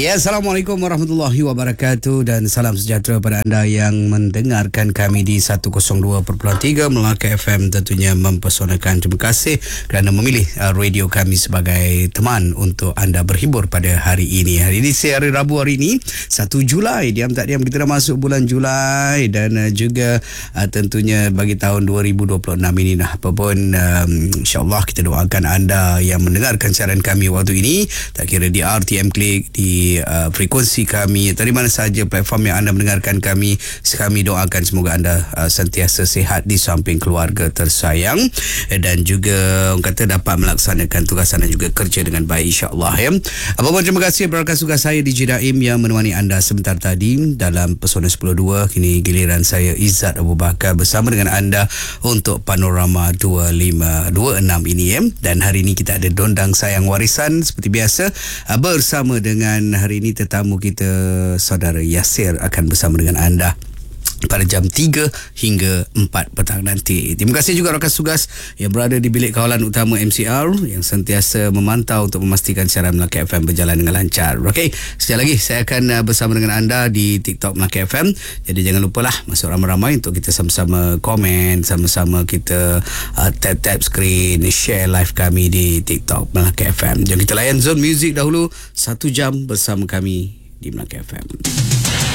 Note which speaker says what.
Speaker 1: Ya, Assalamualaikum warahmatullahi wabarakatuh dan salam sejahtera pada anda yang mendengarkan kami di 102.3 Melaka FM. Tentunya mempersonakan. Terima kasih kerana memilih radio kami sebagai teman untuk anda berhibur pada hari ini. Hari ini hari Rabu, hari ini 1 Julai. Diam tak diam kita dah masuk bulan Julai dan juga tentunya bagi tahun 2026 ini apa pun insyaAllah kita doakan anda yang mendengarkan siaran kami waktu ini, tak kira di RTM Click, di frekuensi kami, dari mana sahaja platform yang anda mendengarkan kami doakan semoga anda sentiasa sihat di samping keluarga tersayang dan juga orang kata dapat melaksanakan tugasan dan juga kerja dengan baik insyaAllah ya. Apa-apa, terima kasih berkat tugas saya DJ Daim yang menemani anda sebentar tadi dalam Pesona 10.2. Kini giliran saya Izzat Abu Bakar bersama dengan anda untuk Panorama 2526 ini ya. Dan hari ini kita ada Dondang Sayang Warisan seperti biasa bersama dengan hari ini tetamu kita saudara Yasir akan bersama dengan anda pada jam 3 hingga 4 petang nanti. Terima kasih juga rakan tugas yang berada di bilik kawalan utama MCR yang sentiasa memantau untuk memastikan siaran Melaka FM berjalan dengan lancar. Okey, sekali lagi saya akan bersama dengan anda di TikTok Melaka FM. Jadi jangan lupalah masuk ramai-ramai untuk kita sama-sama komen, sama-sama kita tap-tap screen, share live kami di TikTok Melaka FM. Jom kita layan Zone Music dahulu 1 jam bersama kami di Melaka FM.